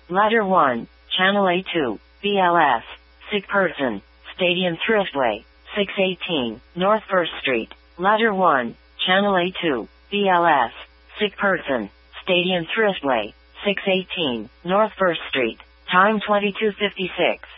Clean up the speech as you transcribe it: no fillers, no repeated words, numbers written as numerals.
Ladder 1, Channel A2, BLS, Sick Person, Stadium Thriftway, 618, North 1st Street. Ladder 1, Channel A2, BLS, Sick Person, Stadium Thriftway, 618, North 1st Street. Time 22:56.